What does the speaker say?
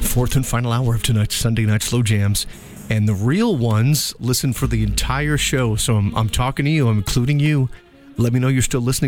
fourth and final hour of tonight's Sunday Night Slow Jams. And the real ones listen for the entire show. So I'm talking to you. I'm including you. Let me know you're still listening.